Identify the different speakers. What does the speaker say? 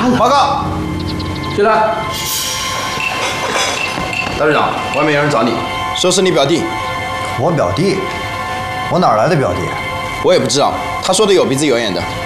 Speaker 1: 报告，
Speaker 2: 进来。大队长，外面有人找你，
Speaker 1: 说是你表弟。
Speaker 3: 我表弟？我哪来的表弟？
Speaker 1: 我也不知道，他说的有鼻子有眼的。